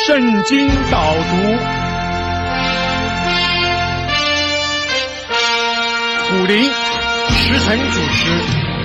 圣经导读，古灵石晨主持。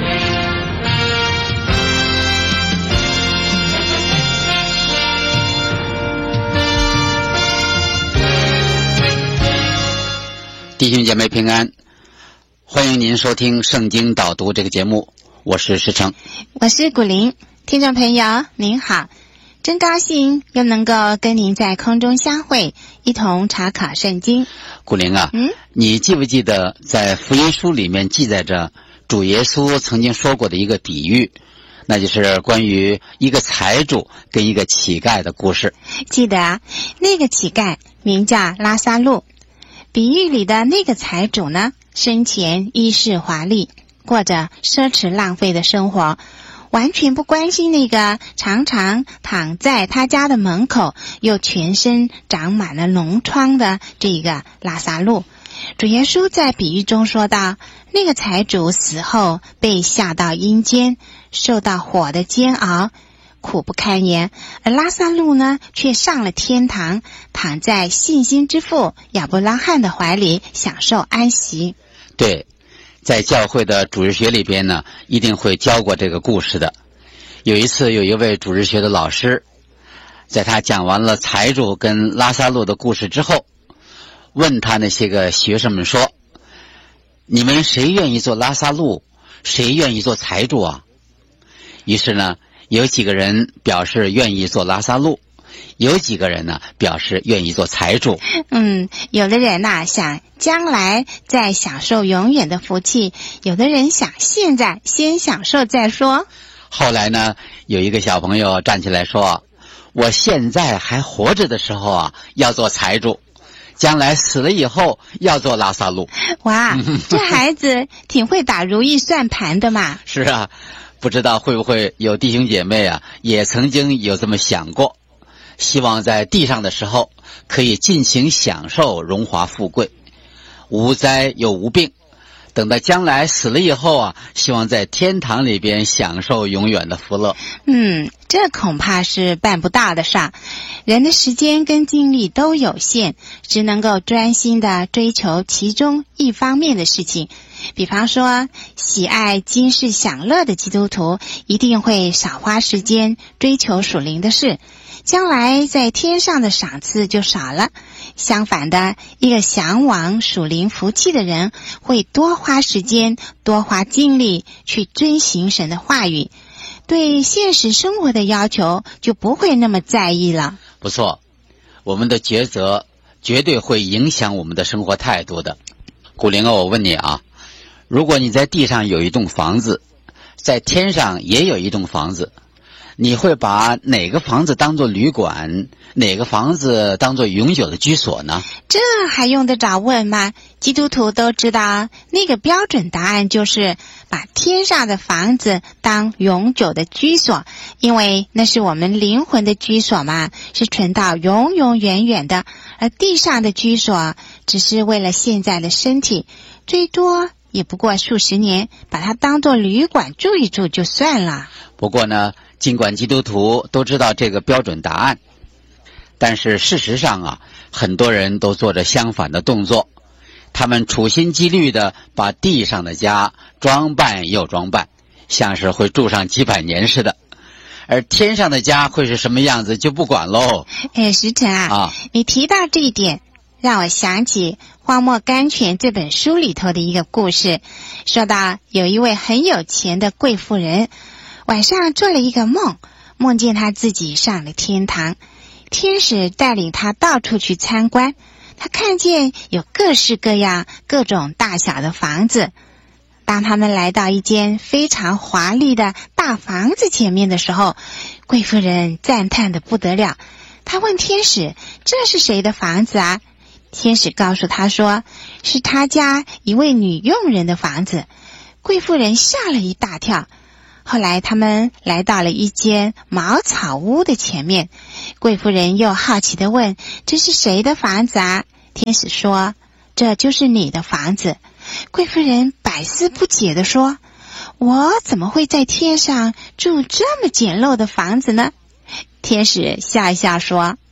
弟兄姐妹平安，欢迎您收听圣经导读这个节目，我是石成， 我是古灵。听众朋友您好，真高兴又能够跟您在空中相会，一同查考圣经。 古灵啊，你记不记得在福音书里面记载着主耶稣曾经说过的一个比喻，那就是关于一个财主跟一个乞丐的故事。 记得啊，那个乞丐名叫拉撒路。比喻里的那个财主呢，生前衣饰华丽，过着奢侈浪费的生活，完全不关心那个常常躺在他家的门口又全身长满了脓疮的这个拉撒路。主耶稣在比喻中说道，那个财主死后被下到阴间，受到火的煎熬，苦不堪言，而拉撒路呢，却上了天堂，躺在信心之父亚伯拉罕的怀里，享受安息。 对，在教会的主日学里边呢，一定会教过这个故事的。有一次，有一位主日学的老师，在他讲完了财主跟拉撒路的故事之后，问他那些个学生们说：“你们谁愿意做拉撒路？谁愿意做财主啊？”于是呢，有几个人表示愿意做拉撒路，有几个人呢表示愿意做财主。 有的人呐，想将来再享受永远的福气，有的人想现在先享受再说。 后来呢，有一个小朋友站起来说：“我现在还活着的时候啊，要做财主；将来死了以后要做拉撒路。” 哇，这孩子挺会打如意算盘的嘛。 是啊，不知道会不会有弟兄姐妹啊，也曾经有这么想过，希望在地上的时候可以尽情享受荣华富贵，无灾又无病。等到将来死了以后啊，希望在天堂里边享受永远的福乐。 这恐怕是办不到的事。人的时间跟精力都有限，只能够专心的追求其中一方面的事情。比方说，喜爱今世享乐的基督徒一定会少花时间追求属灵的事，将来在天上的赏赐就少了。相反的，一个向往属灵福气的人会多花时间，多花精力去遵行神的话语，对现实生活的要求就不会那么在意了。 不错，我们的抉择绝对会影响我们的生活态度的。古灵啊，我问你啊，如果你在地上有一栋房子，在天上也有一栋房子，你会把哪个房子当作旅馆，哪个房子当作永久的居所呢？ 这还用得着问吗？基督徒都知道，那个标准答案就是把天上的房子当永久的居所，因为那是我们灵魂的居所嘛，是存到永永远远的。而地上的居所只是为了现在的身体，最多也不过数十年，把它当作旅馆住一住就算了。 不过呢，尽管基督徒都知道这个标准答案，但是事实上啊，很多人都做着相反的动作。他们处心积虑地把地上的家装扮又装扮，像是会住上几百年似的。而天上的家会是什么样子就不管喽。 石晨啊，你提到这一点，让我想起《荒漠甘泉》这本书里头的一个故事，说到有一位很有钱的贵妇人，晚上做了一个梦，梦见他自己上了天堂，天使带领他到处去参观，他看见有各式各样各种大小的房子。当他们来到一间非常华丽的大房子前面的时候，贵妇人赞叹得不得了。他问天使，这是谁的房子啊？天使告诉他说，是他家一位女佣人的房子。贵妇人吓了一大跳。后来他们来到了一间茅草屋的前面，贵妇人又好奇地问，这是谁的房子啊？天使说，这就是你的房子。贵妇人百思不解地说，我怎么会在天上住这么简陋的房子呢？天使笑一笑说，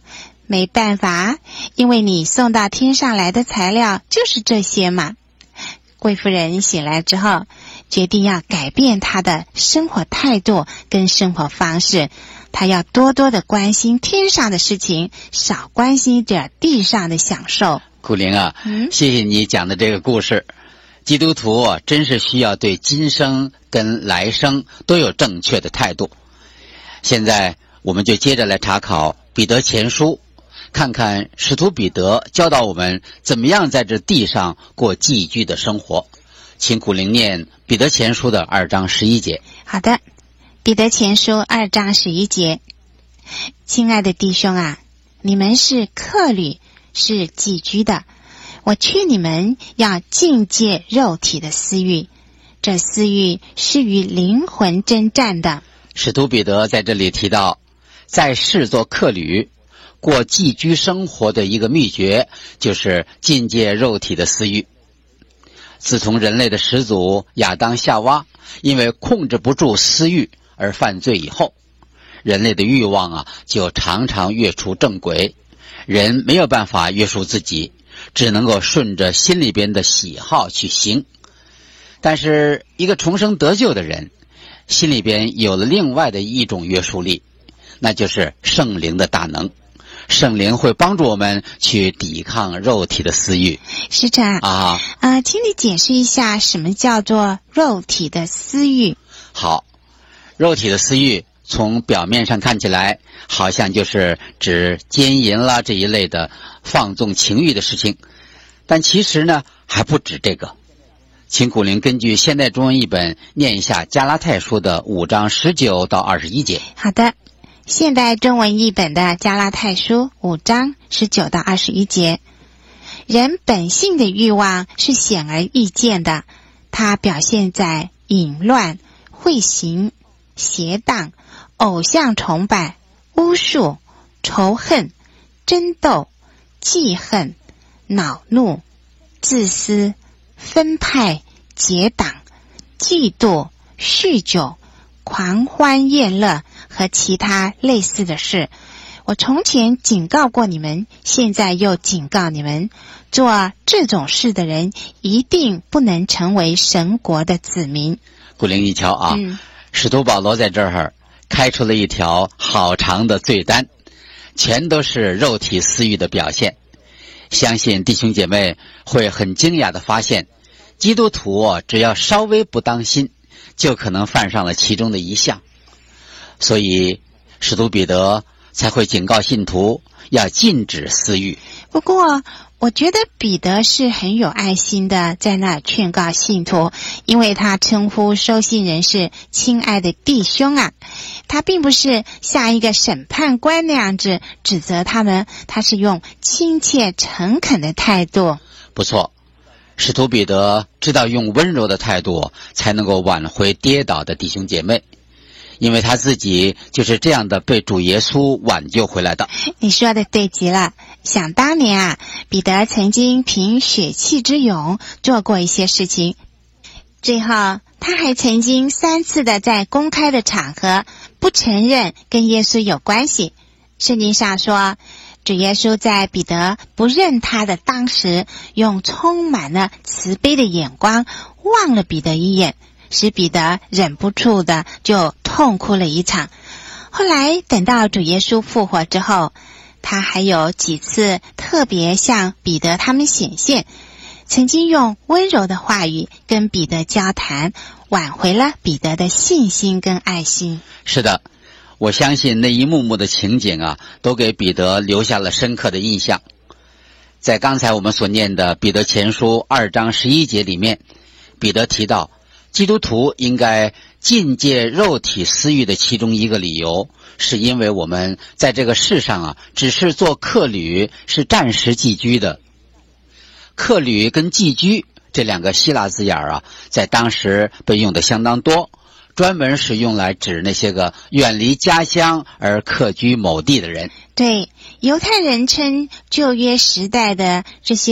没办法，因为你送到天上来的材料就是这些嘛。贵妇人醒来之后，决定要改变她的生活态度跟生活方式，她要多多的关心天上的事情，少关心点地上的享受。 苦苓啊，谢谢你讲的这个故事。基督徒真是需要对今生跟来生都有正确的态度。现在我们就接着来查考彼得前书，看看使徒彼得教导我们怎么样在这地上过寄居的生活。请苦苓念彼得前书的2章11节。 好的，彼得前书2章11节。亲爱的弟兄啊，你们是客旅，是寄居的，我劝你们要禁戒肉体的私欲，这私欲是与灵魂征战的。 使徒彼得在这里提到，在世做客旅过寄居生活的一个秘诀，就是禁戒肉体的私欲。自从人类的始祖亚当夏娃因为控制不住私欲而犯罪以后，人类的欲望就常常越出正轨，人没有办法约束自己，只能够顺着心里边的喜好去行。但是一个重生得救的人，心里边有了另外的一种约束力，那就是圣灵的大能。圣灵会帮助我们去抵抗肉体的私欲。 师长请你解释一下什么叫做肉体的私欲。 好，肉体的私欲从表面上看起来好像就是指奸淫啦这一类的放纵情欲的事情，但其实呢还不止这个。请苦苓根据现代中文译本念一下加拉太书的5章19到21节。 好的，现代中文译本的加拉太书5章19到21节。人本性的欲望是显而易见的，它表现在淫乱、秽行、邪荡、偶像崇拜、巫术、仇恨、争斗、记恨、恼怒、自私、分派、结党、嫉妒、酗酒、狂欢宴乐和其他类似的事。我从前警告过你们，现在又警告你们，做这种事的人一定不能成为神国的子民。 苦苓一瞧使徒保罗在这儿开出了一条好长的罪单，全都是肉体私欲的表现。相信弟兄姐妹会很惊讶地发现，基督徒只要稍微不当心，就可能犯上了其中的一项。所以使徒彼得才会警告信徒要禁止私欲。 不过我觉得彼得是很有爱心的，在那劝告信徒，因为他称呼收信人是亲爱的弟兄他并不是像一个审判官那样子指责他们，他是用亲切诚恳的态度。 不错，使徒彼得知道用温柔的态度才能够挽回跌倒的弟兄姐妹，因为他自己就是这样的被主耶稣挽救回来的。 你说的对极了。想当年彼得曾经凭血气之勇做过一些事情，最后他还曾经3次的在公开的场合不承认跟耶稣有关系。圣经上说，主耶稣在彼得不认他的当时，用充满了慈悲的眼光望了彼得一眼，使彼得忍不住的就痛哭了一场。后来等到主耶稣复活之后，他还有几次特别向彼得他们显现，曾经用温柔的话语跟彼得交谈，挽回了彼得的信心跟爱心。 是的，我相信那一幕幕的情景都给彼得留下了深刻的印象。在刚才我们所念的彼得前书2章11节里面，彼得提到基督徒应该禁戒肉体私欲的其中一个理由，是因为我们在这个世上只是做客旅，是暂时寄居的。客旅跟寄居这2个希腊字眼在当时被用的相当多，专门是用来指那些个远离家乡而客居某地的人。 对，犹太人称旧约时代的这些